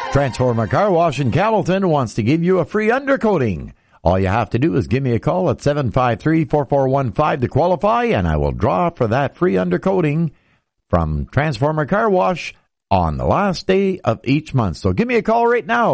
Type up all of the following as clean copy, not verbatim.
Transformer Car Wash in Campbellton wants to give you a free undercoating. All you have to do is give me a call at 753-4415 to qualify, and I will draw for that free undercoating from Transformer Car Wash on the last day of each month. So give me a call right now,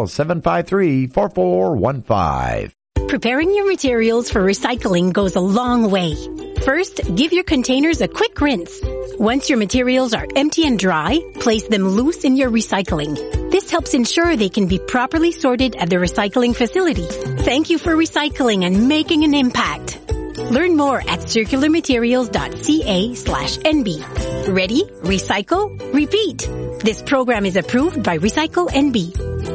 753-4415. Preparing your materials for recycling goes a long way. First, give your containers a quick rinse. Once your materials are empty and dry, place them loose in your recycling. This helps ensure they can be properly sorted at the recycling facility. Thank you for recycling and making an impact. Learn more at circularmaterials.ca/NB. Ready? Recycle? Repeat. This program is approved by Recycle NB.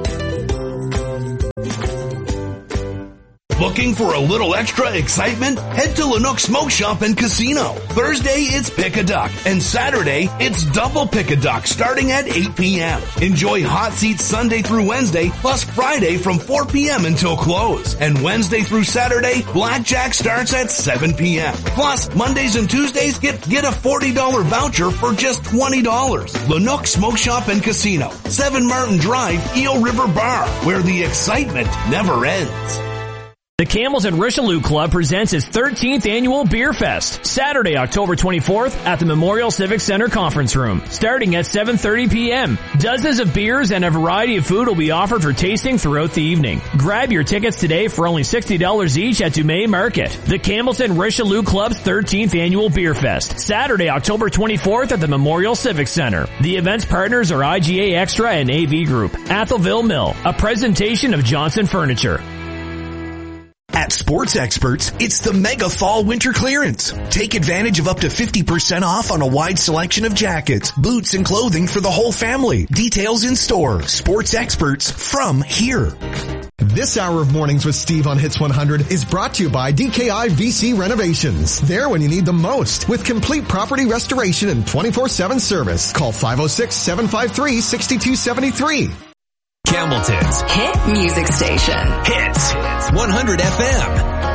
Looking for a little extra excitement? Head to Lanook Smoke Shop and Casino. Thursday, it's Pick a Duck. And Saturday, it's Double Pick a Duck starting at 8 p.m. Enjoy hot seats Sunday through Wednesday, plus Friday from 4 p.m. until close. And Wednesday through Saturday, Blackjack starts at 7 p.m. Plus, Mondays and Tuesdays, get a $40 voucher for just $20. Lanook Smoke Shop and Casino, 7 Martin Drive, Eel River Bar, where the excitement never ends. The Camels and Richelieu Club presents its 13th annual Beer Fest, Saturday, October 24th at the Memorial Civic Center Conference Room, starting at 7:30 p.m. Dozens of beers and a variety of food will be offered for tasting throughout the evening. Grab your tickets today for only $60 each at Dumais Market. The Camels and Richelieu Club's 13th annual Beer Fest, Saturday, October 24th at the Memorial Civic Center. The event's partners are IGA Extra and AV Group. Atholville Mill, a presentation of Johnson Furniture. At Sports Experts, it's the Mega Fall Winter Clearance. Take advantage of up to 50% off on a wide selection of jackets, boots, and clothing for the whole family. Details in store. Sports Experts from here. This hour of Mornings with Steve on Hits 100 is brought to you by DKI VC Renovations. There when you need them most with complete property restoration and 24/7 service. Call 506-753-6273. Campbellton's hit music station. Hits 100 FM.